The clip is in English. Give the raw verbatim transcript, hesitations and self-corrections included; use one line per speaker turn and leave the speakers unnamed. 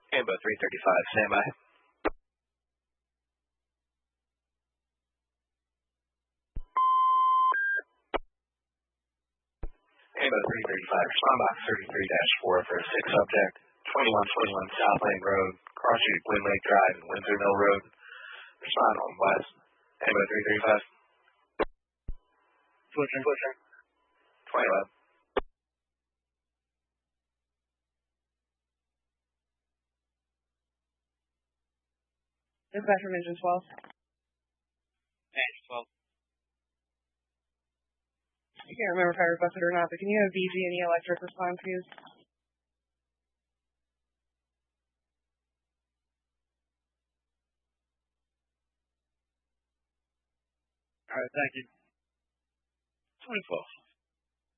Ambo three thirty-five, standby. Ambo three thirty-five, respond box thirty-three dash four for a six subject, twenty-one twenty-one South Lane Road, Cross Street, Wind Lake Drive, and Windsor Mill Road. Respond on west. Ambo three thirty-five.
Switching. Switching.
twenty eleven.
Dispatch from engine twelve.
Engine twelve.
I can't remember if I requested or not, but can you have V G and E electric respond, please?
All right, thank you.
twenty twelve.